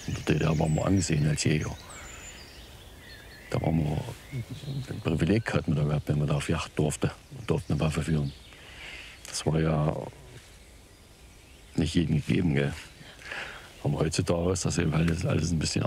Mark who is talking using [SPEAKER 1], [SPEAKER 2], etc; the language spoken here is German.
[SPEAKER 1] In der DDR waren wir angesehen als Jäger. Da waren wir ein Privileg, hatten wir da gehabt, wenn man da auf Yacht durfte und durfte eine Waffe führen. Das war ja nicht jedem gegeben, gell. Aber heutzutage ist das eben alles ein bisschen